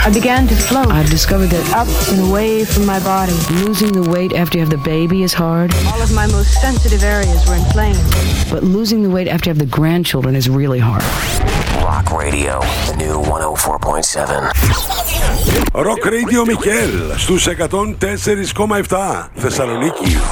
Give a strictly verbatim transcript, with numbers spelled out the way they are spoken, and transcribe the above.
I began to float. I've discovered that up and away from my body. Losing the weight after you have the baby is hard. All of my most sensitive areas were inflamed. But losing the weight after you have the grandchildren is really hard. Rock Radio, the new one oh four point seven. Rock Radio Μικέλ στους εκατόν τέσσερα κόμμα επτά Θεσσαλονίκη.